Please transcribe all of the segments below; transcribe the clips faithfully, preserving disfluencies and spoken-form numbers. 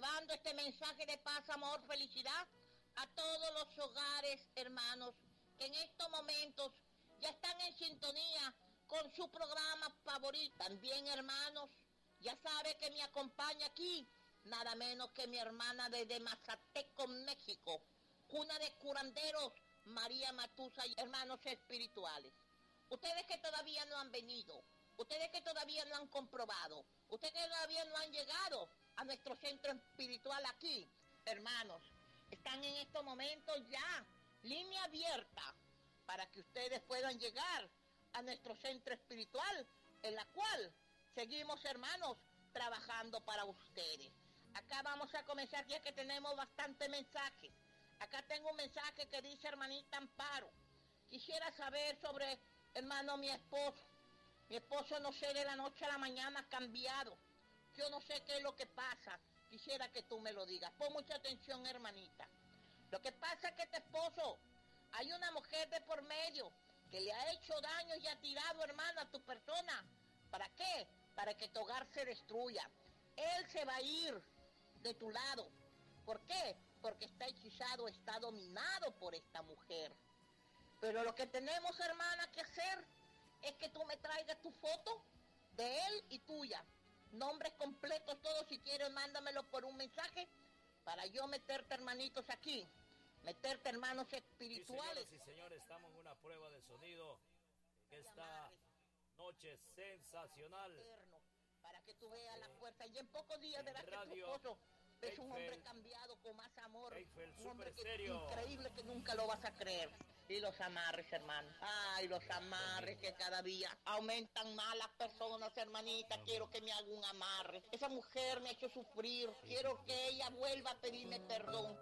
llevando este mensaje de paz, amor, felicidad a todos los hogares, hermanos, que en estos momentos ya están en sintonía con su programa favorito. También, hermanos, ya sabe que me acompaña aquí nada menos que mi hermana desde Mazateco, México, cuna de curanderos, María Matusa y hermanos espirituales. Ustedes que todavía no han venido, ustedes que todavía no han comprobado, ustedes que todavía no han llegado a nuestro centro espiritual aquí, hermanos, están en estos momentos ya línea abierta para que ustedes puedan llegar a nuestro centro espiritual, en la cual seguimos, hermanos, trabajando para ustedes. Acá vamos a comenzar, ya que tenemos bastantes mensajes. Acá tengo un mensaje que dice: hermanita Amparo, quisiera saber sobre, hermano, mi esposo. Mi esposo, no sé, de la noche a la mañana ha cambiado. Yo no sé qué es lo que pasa. Quisiera que tú me lo digas. Pon mucha atención, hermanita. Lo que pasa es que este esposo, hay una mujer de por medio que le ha hecho daño y ha tirado, hermano, a tu persona. ¿Para qué? Para que tu hogar se destruya. Él se va a ir de tu lado. ¿Por qué? Porque está hechizado, está dominado por esta mujer. Pero lo que tenemos, hermana, que hacer es que tú me traigas tu foto de él y tuya. Nombres completos, todos, si quieres, mándamelo por un mensaje para yo meterte, hermanitos, aquí. Meterte, hermanos espirituales. Sí, señoras y señores, estamos en una prueba de sonido en esta noche sensacional. Para que tú veas la fuerza, y en pocos días verás que tu esposo es un hombre cambiado, con más amor, Eiffel, un hombre que, estéreo. increíble, que nunca lo vas a creer. Y los amarres, hermano, ay, los amarres que cada día aumentan más las personas, hermanita. Quiero que me haga un amarre. Esa mujer me ha hecho sufrir, quiero que ella vuelva a pedirme perdón.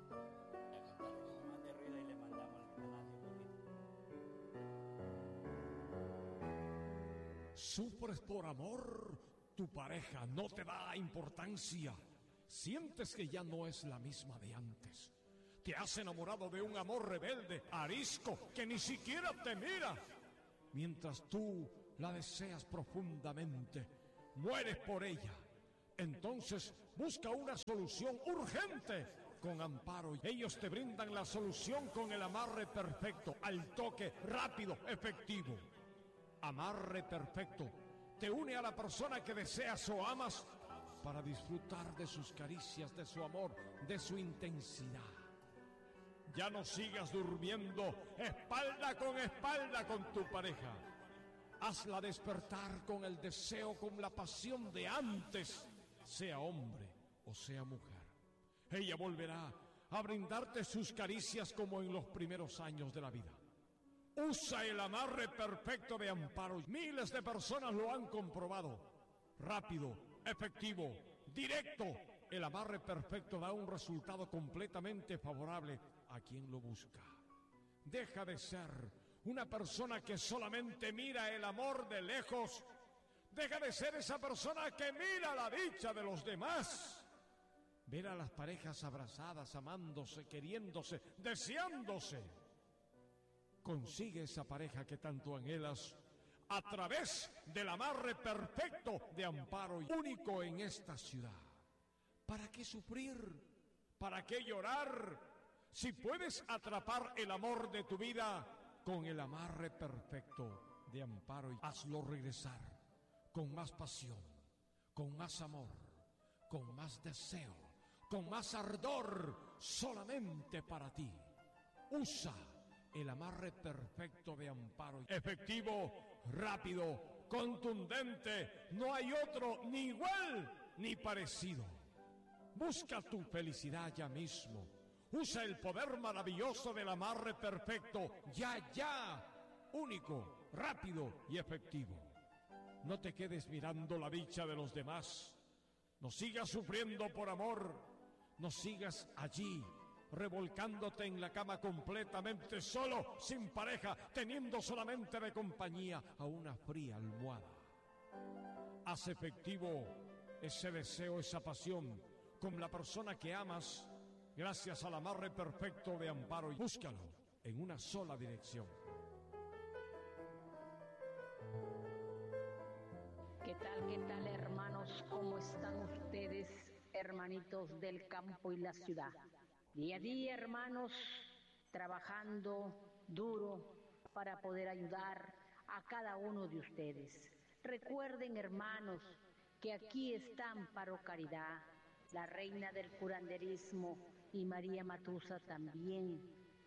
Sufres por amor, tu pareja no te da importancia. Sientes que ya no es la misma de antes. Te has enamorado de un amor rebelde, arisco, que ni siquiera te mira. Mientras tú la deseas profundamente, mueres por ella. Entonces busca una solución urgente con Amparo. Ellos te brindan la solución con el amarre perfecto, al toque, rápido, efectivo. Amarre perfecto te une a la persona que deseas o amas para disfrutar de sus caricias, de su amor, de su intensidad. Ya no sigas durmiendo espalda con espalda con tu pareja. Hazla despertar con el deseo, con la pasión de antes, sea hombre o sea mujer. Ella volverá a brindarte sus caricias como en los primeros años de la vida. Usa el amarre perfecto de Amparo. Miles de personas lo han comprobado. Rápido, efectivo, directo. El amarre perfecto da un resultado completamente favorable a quien lo busca. Deja de ser una persona que solamente mira el amor de lejos. Deja de ser esa persona que mira la dicha de los demás. Ver a las parejas abrazadas, amándose, queriéndose, deseándose. Consigue esa pareja que tanto anhelas a través del amarre perfecto de Amparo, único en esta ciudad. ¿Para qué sufrir? ¿Para qué llorar? Si puedes atrapar el amor de tu vida con el amarre perfecto de Amparo, hazlo regresar con más pasión, con más amor, con más deseo, con más ardor, solamente para ti. Usa el amarre perfecto de Amparo. Efectivo, rápido, contundente. No hay otro ni igual ni parecido. Busca tu felicidad ya mismo. Usa el poder maravilloso del amarre perfecto. Ya, ya. Único, rápido y efectivo. No te quedes mirando la dicha de los demás. No sigas sufriendo por amor. No sigas allí, revolcándote en la cama completamente solo, sin pareja, teniendo solamente de compañía a una fría almohada. Haz efectivo ese deseo, esa pasión, con la persona que amas, gracias al amarre perfecto de Amparo. Búscalo en una sola dirección. ¿Qué tal, qué tal, hermanos? ¿Cómo están ustedes? hermanitos del campo y la ciudad. Día a día, hermanos, trabajando duro para poder ayudar a cada uno de ustedes. Recuerden, hermanos, que aquí está Amparo Caridad, la reina del curanderismo, y María Matusa también.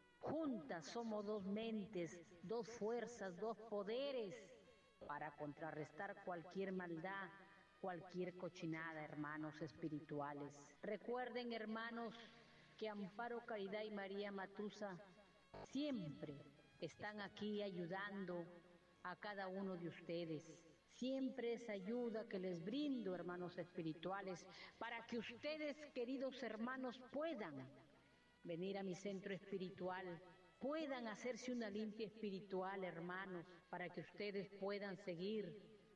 Juntas somos dos mentes, dos fuerzas, dos poderes para contrarrestar cualquier maldad, cualquier cochinada, hermanos espirituales. Recuerden, hermanos, que Amparo Caridad y María Matusa siempre están aquí ayudando a cada uno de ustedes. Siempre es ayuda que les brindo, hermanos espirituales, para que ustedes, queridos hermanos, puedan venir a mi centro espiritual, puedan hacerse una limpia espiritual, hermanos, para que ustedes puedan seguir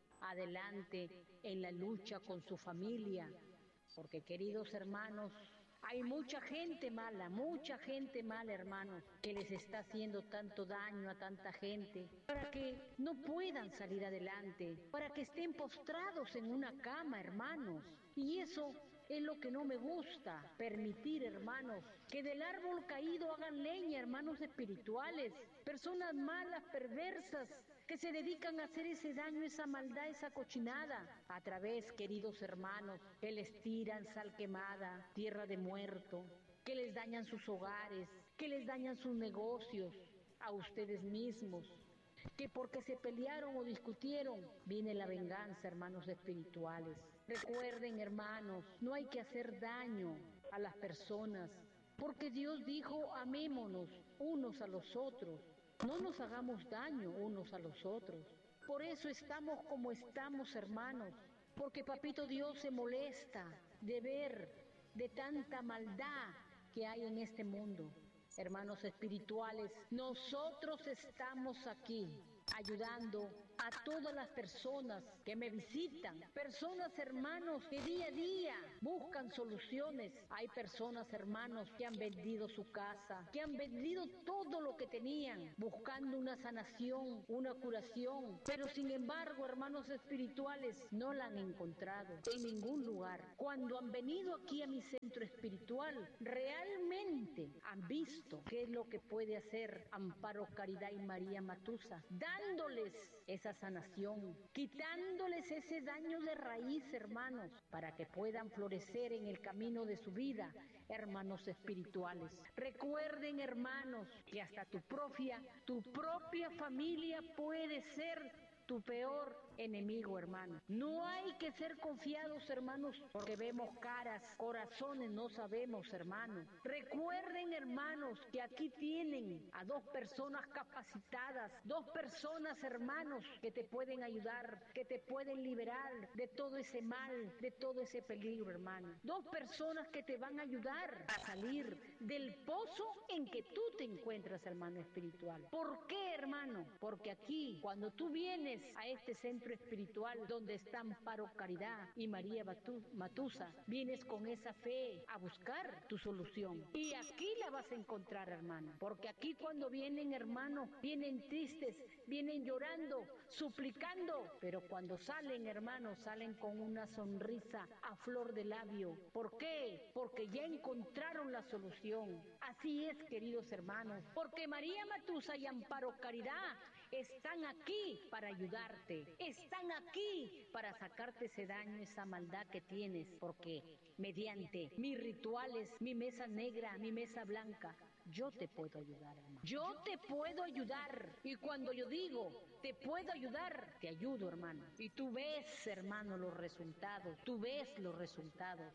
adelante en la lucha con su familia, porque, queridos hermanos, hay mucha gente mala, mucha gente mala, hermanos, que les está haciendo tanto daño a tanta gente, para que no puedan salir adelante, para que estén postrados en una cama, hermanos. Y eso es lo que no me gusta, permitir, hermanos, que del árbol caído hagan leña, hermanos espirituales, personas malas, perversas, que se dedican a hacer ese daño, esa maldad, esa cochinada, a través, queridos hermanos, que les tiran sal quemada, tierra de muerto, que les dañan sus hogares, que les dañan sus negocios, a ustedes mismos, que porque se pelearon o discutieron, viene la venganza, hermanos espirituales. Recuerden, hermanos, no hay que hacer daño a las personas, porque Dios dijo, amémonos unos a los otros. No nos hagamos daño unos a los otros. Por eso estamos como estamos, hermanos, porque Papito Dios se molesta de ver de tanta maldad que hay en este mundo. Hermanos espirituales, nosotros estamos aquí ayudando a todas las personas que me visitan, personas, hermanos, que día a día buscan soluciones. Hay personas, hermanos, que han vendido su casa, que han vendido todo lo que tenían, buscando una sanación, una curación, pero sin embargo, hermanos espirituales, no la han encontrado en ningún lugar. Cuando han venido aquí a mi centro espiritual, realmente han visto qué es lo que puede hacer Amparo Caridad y María Matusa, dándoles esa sanación, quitándoles ese daño de raíz, hermanos, para que puedan florecer en el camino de su vida, hermanos espirituales. Recuerden, hermanos, que hasta tu propia, tu propia familia puede ser tu peor enemigo, hermano. No hay que ser confiados, hermanos, porque vemos caras, corazones no sabemos, hermanos. Recuerden, hermanos, que aquí tienen a dos personas capacitadas, dos personas, hermanos, que te pueden ayudar, que te pueden liberar de todo ese mal, de todo ese peligro, hermano. Dos personas que te van a ayudar a salir del pozo en que tú te encuentras, hermano espiritual. ¿Por qué, hermano? Porque aquí, cuando tú vienes a este centro espiritual donde están Amparo Caridad y María Matusa, vienes con esa fe a buscar tu solución. Y aquí la vas a encontrar, hermano. Porque aquí cuando vienen, hermanos, vienen tristes, vienen llorando, suplicando. Pero cuando salen, hermanos, salen con una sonrisa a flor de labio. ¿Por qué? Porque ya encontraron la solución. Así es, queridos hermanos. Porque María Matusa y Amparo Caridad están aquí para ayudarte, están aquí para sacarte ese daño, esa maldad que tienes, porque mediante mis rituales, mi mesa negra, mi mesa blanca, yo te puedo ayudar, hermano. Yo te puedo ayudar. Y cuando yo digo, te puedo ayudar, te ayudo, hermano. Y tú ves, hermano, los resultados, tú ves los resultados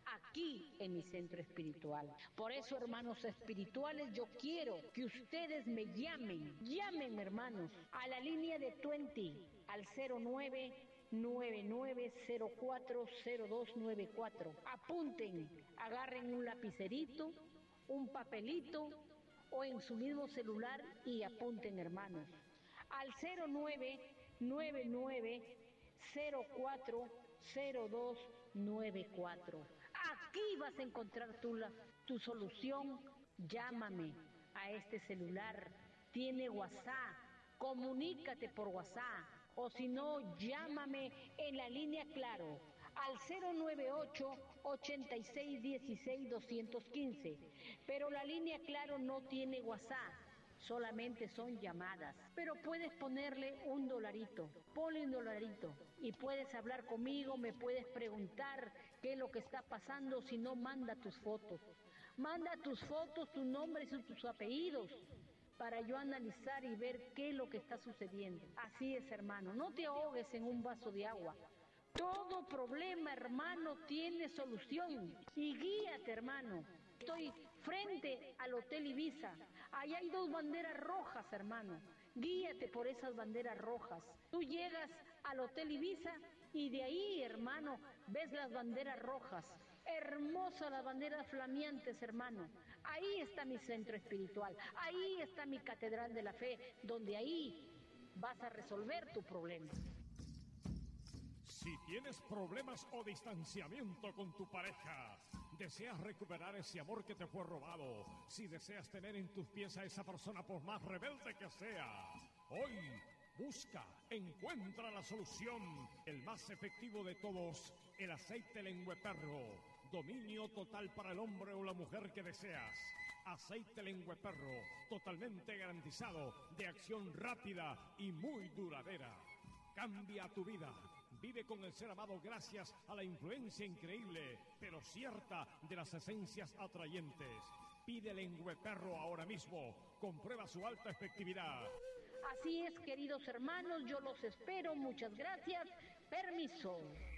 aquí en mi centro espiritual. Por eso, hermanos espirituales, yo quiero que ustedes me llamen, llamen, hermanos, a la línea de veinte, al cero nueve nueve nueve cero cuatro cero dos nueve cuatro. Apunten, agarren un lapicerito, un papelito o en su mismo celular y apunten, hermanos, al cero nueve nueve nueve cero cuatro cero dos nueve cuatro. Aquí vas a encontrar tu, la, tu solución. Llámame a este celular. Tiene WhatsApp. Comunícate por WhatsApp. O si no, llámame en la línea Claro al cero nueve ocho, ochenta y seis, dieciséis, doscientos quince. Pero la línea Claro no tiene WhatsApp, solamente son llamadas. Pero puedes ponerle un dolarito, ponle un dolarito y puedes hablar conmigo, me puedes preguntar qué es lo que está pasando. Si no, manda tus fotos. Manda tus fotos, tus nombres y tus apellidos para yo analizar y ver qué es lo que está sucediendo. Así es, hermano, no te ahogues en un vaso de agua. Todo problema, hermano, tiene solución. Y guíate, hermano. Estoy frente al Hotel Ibiza. Allá hay dos banderas rojas, hermano. Guíate por esas banderas rojas. Tú llegas al Hotel Ibiza y de ahí, hermano, ves las banderas rojas. Hermosas las banderas flameantes, hermano. Ahí está mi centro espiritual. Ahí está mi catedral de la fe, donde ahí vas a resolver tu problema. Si tienes problemas o distanciamiento con tu pareja, deseas recuperar ese amor que te fue robado, si deseas tener en tus pies a esa persona por más rebelde que sea, hoy busca, encuentra la solución, el más efectivo de todos, el aceite lengüeperro, dominio total para el hombre o la mujer que deseas. Aceite lengüeperro, totalmente garantizado, de acción rápida y muy duradera. Cambia tu vida. Vive con el ser amado gracias a la influencia increíble, pero cierta, de las esencias atrayentes. Pide lengüeperro ahora mismo. Comprueba su alta efectividad. Así es, queridos hermanos, yo los espero. Muchas gracias. Permiso.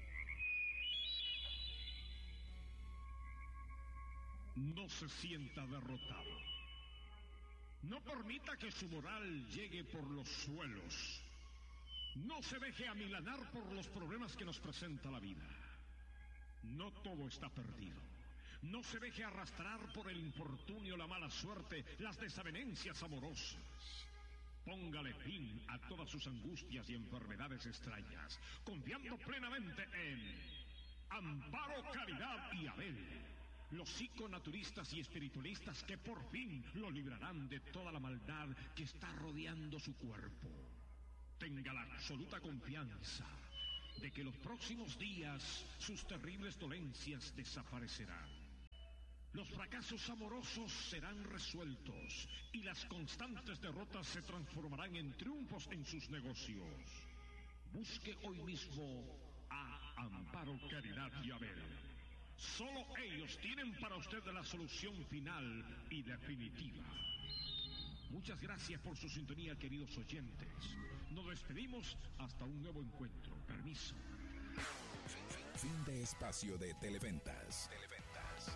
No se sienta derrotado. No permita que su moral llegue por los suelos. No se deje amilanar por los problemas que nos presenta la vida. No todo está perdido. No se deje arrastrar por el infortunio, la mala suerte, las desavenencias amorosas. Póngale fin a todas sus angustias y enfermedades extrañas, confiando plenamente en Amparo, Caridad y Abel, los psiconaturistas y espiritualistas que por fin lo librarán de toda la maldad que está rodeando su cuerpo. Tenga la absoluta confianza de que los próximos días sus terribles dolencias desaparecerán. Los fracasos amorosos serán resueltos y las constantes derrotas se transformarán en triunfos en sus negocios. Busque hoy mismo a Amparo, Caridad y Abel. Solo ellos tienen para usted la solución final y definitiva. Muchas gracias por su sintonía, queridos oyentes. Nos despedimos hasta un nuevo encuentro. Permiso. Fin de espacio de Televentas. Televentas.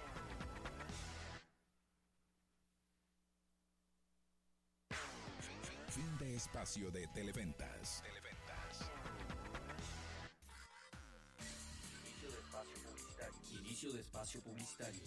Fin de espacio de Televentas. Televentas. Inicio de espacio publicitario. Inicio de espacio publicitario.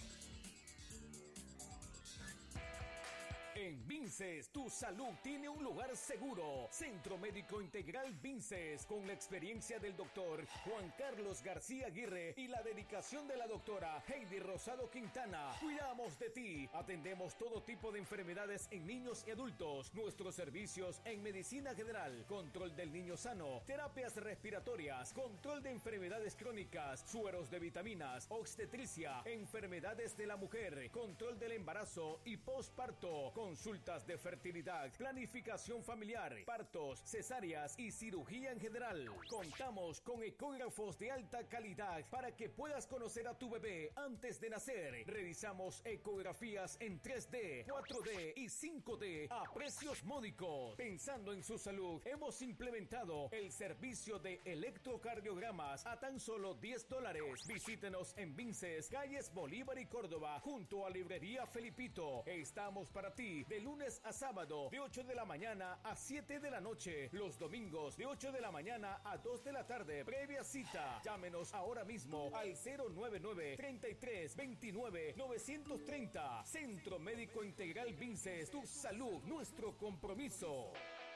En Vinces, tu salud tiene un lugar seguro. Centro Médico Integral Vinces, con la experiencia del doctor Juan Carlos García Aguirre y la dedicación de la doctora Heidi Rosado Quintana. Cuidamos de ti. Atendemos todo tipo de enfermedades en niños y adultos. Nuestros servicios en medicina general, control del niño sano, terapias respiratorias, control de enfermedades crónicas, sueros de vitaminas, obstetricia, enfermedades de la mujer, control del embarazo y posparto, consultas de fertilidad, planificación familiar, partos, cesáreas y cirugía en general. Contamos con ecógrafos de alta calidad para que puedas conocer a tu bebé antes de nacer. Realizamos ecografías en tres D, cuatro D y cinco D a precios módicos. Pensando en su salud, hemos implementado el servicio de electrocardiogramas a tan solo diez dólares. Visítenos en Vinces, calles Bolívar y Córdoba, junto a Librería Felipito. Estamos para ti de lunes a sábado, de ocho de la mañana a siete de la noche. Los domingos, de ocho de la mañana a dos de la tarde. Previa cita. Llámenos ahora mismo al cero nueve nueve, treinta y tres, veintinueve, novecientos treinta. Centro Médico Integral Vinces. Tu salud, nuestro compromiso.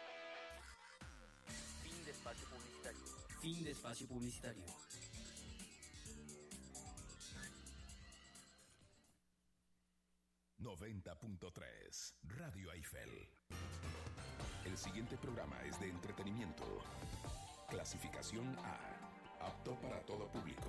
Fin de espacio publicitario. Fin de espacio publicitario. noventa punto tres Radio Eiffel. El siguiente programa es de entretenimiento. Clasificación A, apto para todo público.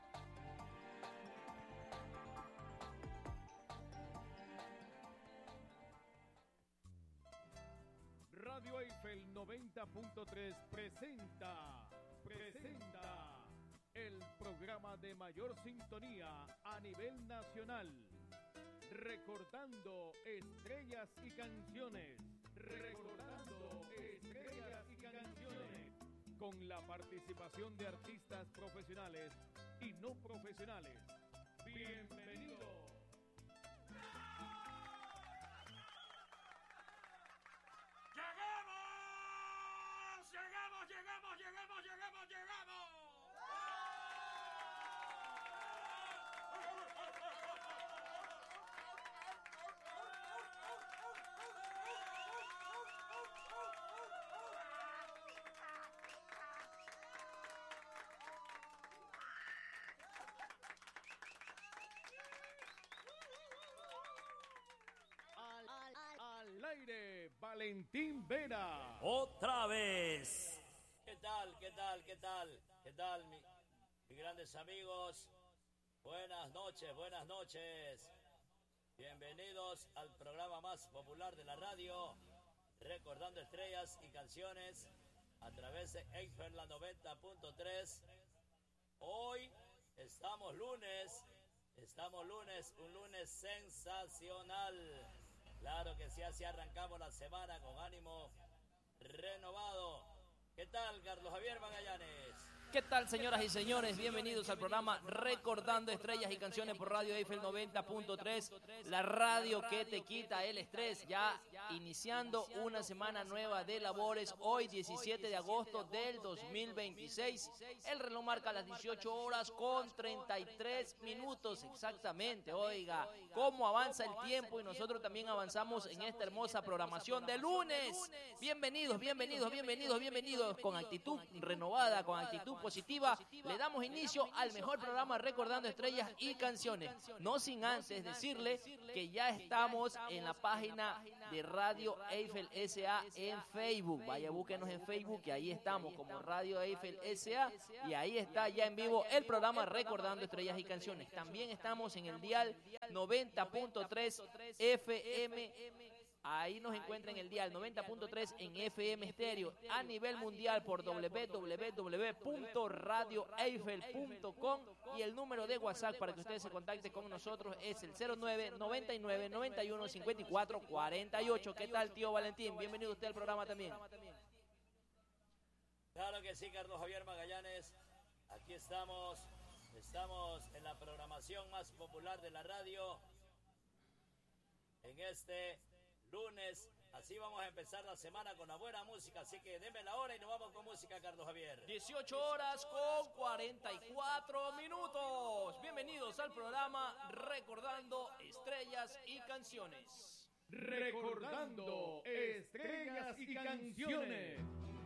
Radio Eiffel noventa punto tres presenta, presenta el programa de mayor sintonía a nivel nacional. Recordando estrellas y canciones. Recordando estrellas y canciones. Con la participación de artistas profesionales y no profesionales. Bienvenidos. ¡Llegamos! ¡Llegamos, llegamos, llegamos, llegamos, llegamos! Al, al, al aire, Valentín Vera. Otra vez. ¿Qué tal? ¿Qué tal? ¿Qué tal? ¿Qué tal, mi, mis grandes amigos? Buenas noches, buenas noches. Bienvenidos al programa más popular de la radio, recordando estrellas y canciones a través de Eiffel la noventa punto tres. Hoy estamos lunes, estamos lunes, un lunes sensacional. Claro que sí, así arrancamos la semana con ánimo renovado. ¿Qué tal, Carlos Javier Magallanes? ¿Qué tal, señoras y señores? Bienvenidos al programa Recordando Estrellas y Canciones por Radio Eiffel noventa punto tres, la radio que te quita el estrés, ya iniciando una semana nueva de labores, hoy diecisiete de agosto del dos mil veintiséis. El reloj marca las dieciocho horas con treinta y tres minutos exactamente. Oiga, cómo avanza el tiempo y nosotros también avanzamos en esta hermosa programación de lunes. Bienvenidos, bienvenidos, bienvenidos, bienvenidos, con actitud renovada, con actitud positiva, le damos inicio al mejor programa Recordando Estrellas y Canciones. No sin antes decirle que ya estamos en la página de Radio Eiffel S A en Facebook. Vaya, búsquenos en Facebook y ahí estamos como Radio Eiffel S A y ahí está ya en vivo el programa Recordando Estrellas y Canciones. También estamos en el dial noventa punto tres F M. Ahí nos encuentra en el dial noventa punto tres en F M estéreo a nivel mundial por doble u doble u doble u punto radio eiffel punto com y el número de WhatsApp para que ustedes se contacten con nosotros es el cero nueve noventa y nueve noventa y uno cincuenta y cuatro cuarenta y ocho. ¿Qué tal, tío Valentín? Bienvenido usted al programa también. Claro que sí, Carlos Javier Magallanes. Aquí estamos, estamos en la programación más popular de la radio en este lunes. Así vamos a empezar la semana con la buena música, así que denme la hora y nos vamos con música, Carlos Javier. dieciocho horas con cuarenta y cuatro minutos. Bienvenidos al programa Recordando Estrellas y Canciones. Recordando estrellas y canciones.